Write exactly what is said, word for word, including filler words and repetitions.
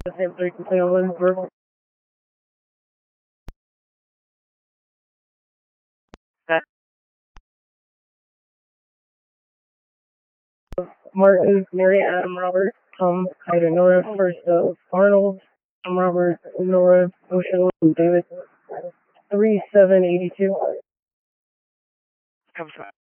The same three complete on one verbal. Okay. Martin, Mary, Adam, Robert, Tom, Ida, Nora, first of Arnold, Tom, Robert, Nora, Ocean, David, three seven eighty two. Comes